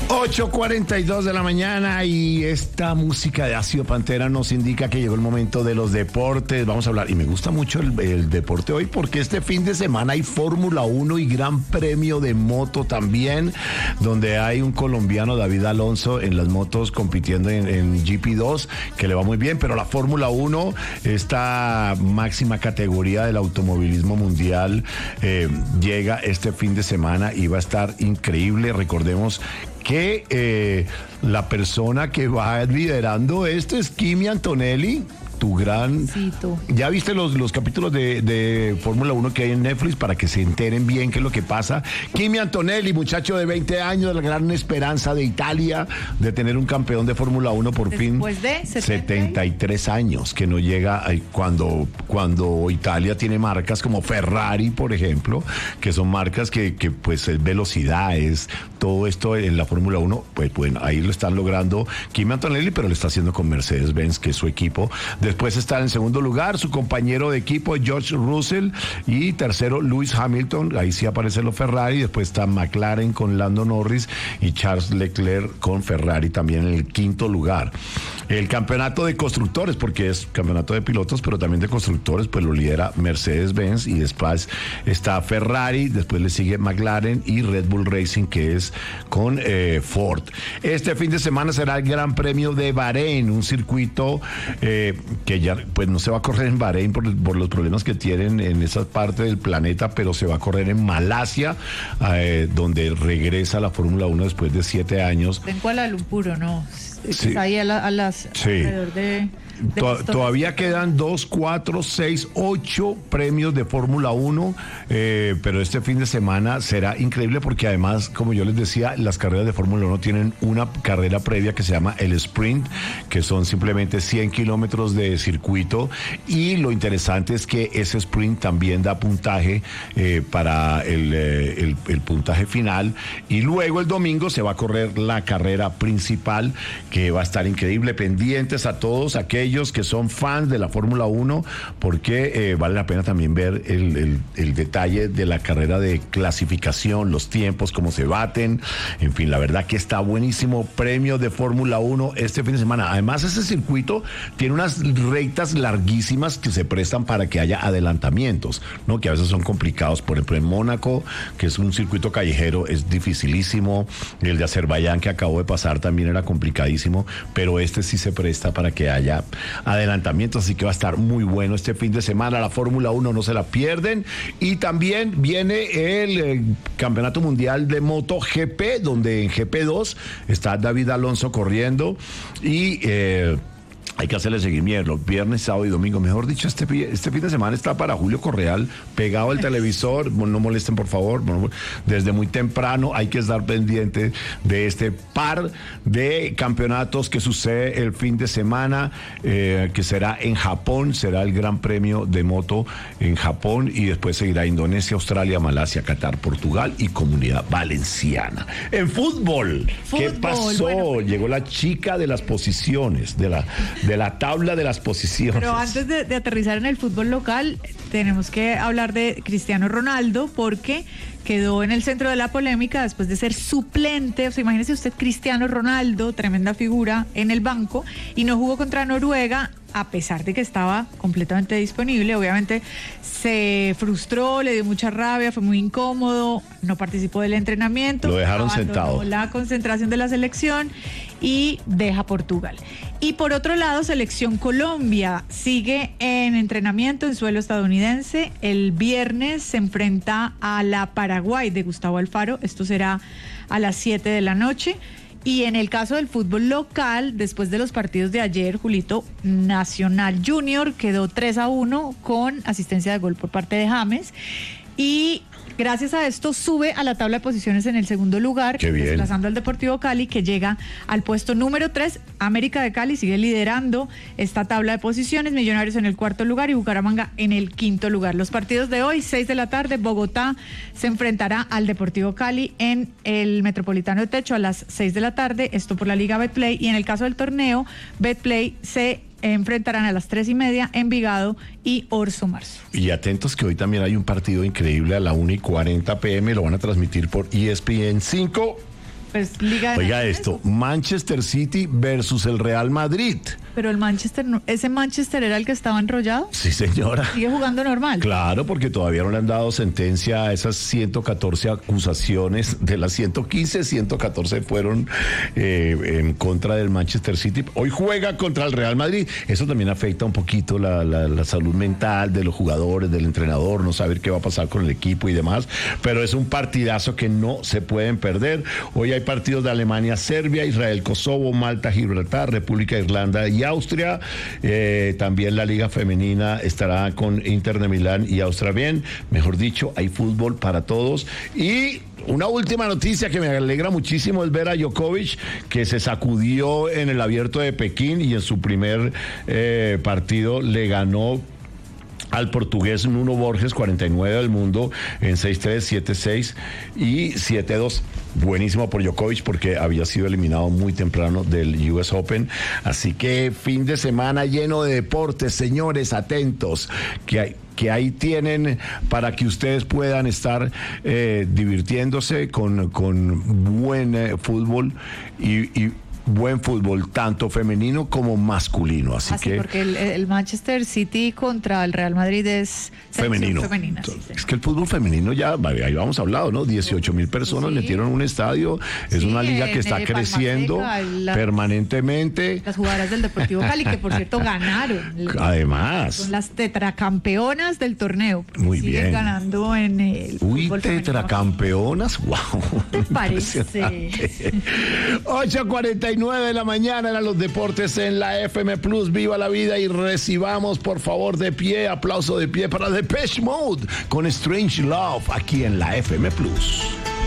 8:42 de la mañana y esta música de Ácido Pantera nos indica que llegó el momento de los deportes. Vamos a hablar, y me gusta mucho el deporte hoy porque este fin de semana hay Fórmula 1 y Gran Premio de Moto también, donde hay un colombiano, David Alonso, en las motos compitiendo en GP2, que le va muy bien, pero la Fórmula 1, esta máxima categoría del automovilismo mundial, llega este fin de semana y va a estar increíble. Recordemos que la persona que va liderando esto es Kimi Antonelli, tu gran... ¿Ya viste los capítulos de Fórmula 1 que hay en Netflix para que se enteren bien qué es lo que pasa? Kimi Antonelli, muchacho de 20 años, la gran esperanza de Italia de tener un campeón de Fórmula 1 por fin. Después de 73 años, que no llega cuando Italia tiene marcas como Ferrari, por ejemplo, que son marcas que pues es velocidad, es todo esto en la Fórmula 1, pues bueno, ahí lo están logrando Kimi Antonelli, pero lo está haciendo con Mercedes-Benz, que es su equipo. Después está en segundo lugar su compañero de equipo George Russell y tercero Lewis Hamilton, ahí sí aparecen los Ferrari. Después está McLaren con Lando Norris y Charles Leclerc con Ferrari también en el quinto lugar. El campeonato de constructores, porque es campeonato de pilotos, pero también de constructores, pues lo lidera Mercedes-Benz y después está Ferrari, después le sigue McLaren y Red Bull Racing, que es con Ford. Este fin de semana será el Gran Premio de Bahrein, un circuito que ya pues no se va a correr en Bahrein por los problemas que tienen en esa parte del planeta, pero se va a correr en Malasia, donde regresa la Fórmula 1 después de 7 años. En Kuala Lumpur, ¿no? Sí. Ahí a las sí. Alrededor de todavía quedan 2, 4, 6, 8 premios de Fórmula 1, pero este fin de semana será increíble porque además, como yo les decía, las carreras de Fórmula 1 tienen una carrera previa que se llama el Sprint, que son simplemente 100 kilómetros de circuito, y lo interesante es que ese Sprint también da puntaje para el puntaje final, y luego el domingo se va a correr la carrera principal, que va a estar increíble. Pendientes a todos aquellos que son fans de la Fórmula 1, porque vale la pena también ver el detalle de la carrera de clasificación, los tiempos, cómo se baten, en fin, la verdad que está buenísimo. Premio de Fórmula 1 este fin de semana. Además, ese circuito tiene unas rectas larguísimas que se prestan para que haya adelantamientos, ¿no? Que a veces son complicados. Por ejemplo, en Mónaco, que es un circuito callejero, es dificilísimo. El de Azerbaiyán, que acabó de pasar, también era complicadísimo, pero este sí se presta para que haya adelantamientos, así que va a estar muy bueno este fin de semana. La Fórmula 1 no se la pierden, y también viene el Campeonato Mundial de MotoGP, donde en GP2 está David Alonso corriendo, y hay que hacerle seguimiento viernes, sábado y domingo. Mejor dicho, este fin de semana está para Julio Correal pegado al televisor. No molesten, por favor. Desde muy temprano hay que estar pendiente de este par de campeonatos que sucede el fin de semana, que será en Japón. Será el Gran Premio de Moto en Japón, y después seguirá Indonesia, Australia, Malasia, Qatar, Portugal y Comunidad Valenciana. En fútbol, ¿qué pasó? Bueno, llegó la chica de las posiciones, de la tabla de las posiciones. Pero antes de aterrizar en el fútbol local, tenemos que hablar de Cristiano Ronaldo, porque quedó en el centro de la polémica después de ser suplente. O sea, imagínese usted, Cristiano Ronaldo, tremenda figura, en el banco, y no jugó contra Noruega, a pesar de que estaba completamente disponible. Obviamente se frustró, le dio mucha rabia, fue muy incómodo, no participó del entrenamiento. Lo dejaron sentado. La concentración de la selección y deja Portugal. Y por otro lado, Selección Colombia sigue en entrenamiento en suelo estadounidense. El viernes se enfrenta a la Paraguay de Gustavo Alfaro. Esto será a las 7 de la noche. Y en el caso del fútbol local, después de los partidos de ayer, Julito, Nacional Junior quedó 3-1 con asistencia de gol por parte de James. Y gracias a esto sube a la tabla de posiciones en el segundo lugar, desplazando al Deportivo Cali, que llega al puesto número 3. América de Cali sigue liderando esta tabla de posiciones, Millonarios en el cuarto lugar y Bucaramanga en el quinto lugar. Los partidos de hoy, 6 de la tarde, Bogotá se enfrentará al Deportivo Cali en el Metropolitano de Techo a las 6 de la tarde, esto por la Liga Betplay, y en el caso del torneo, Betplay se enfrentarán a las 3:30 Envigado y Orso Marzo. Y atentos que hoy también hay un partido increíble a la 1:40 p.m, lo van a transmitir por ESPN 5. Pues Liga de Oiga Naciones. esto, Manchester City versus el Real Madrid. Pero el Manchester, ese Manchester era el que estaba enrollado. Sí, señora. Sigue jugando normal. Claro, porque todavía no le han dado sentencia a esas 114 acusaciones. De las 115, 114 fueron en contra del Manchester City. Hoy juega contra el Real Madrid. Eso también afecta un poquito la salud mental de los jugadores, del entrenador, no saber qué va a pasar con el equipo y demás. Pero es un partidazo que no se pueden perder. Hoy hay partidos de Alemania, Serbia, Israel, Kosovo, Malta, Gibraltar, República de Irlanda y Austria. También la Liga Femenina estará con Inter de Milán y Austria bien. Mejor dicho, hay fútbol para todos. Y una última noticia que me alegra muchísimo es ver a Djokovic, que se sacudió en el Abierto de Pekín y en su primer partido le ganó al portugués Nuno Borges, 49 del mundo, en 6-3, 7-6 y 7-2. Buenísimo por Djokovic porque había sido eliminado muy temprano del US Open. Así que fin de semana lleno de deportes, señores, atentos, que ahí tienen para que ustedes puedan estar divirtiéndose con buen fútbol y buen fútbol, tanto femenino como masculino. Así que porque el Manchester City contra el Real Madrid es femenino. Femenina, sí. Es que el fútbol femenino ya, ahí vamos hablado, ¿no? 18,000 personas metieron un estadio. Es una liga que está creciendo permanentemente. Las jugadoras del Deportivo Cali, que por cierto ganaron. Además. Son las tetracampeonas del torneo. Muy siguen bien. Ganando en el fútbol tetracampeonas. Wow. ¿Qué te parece? 8:49 de la mañana eran los deportes en la FM Plus. Viva la vida y recibamos por favor de pie, aplauso de pie para Depeche Mode con Strange Love aquí en la FM Plus.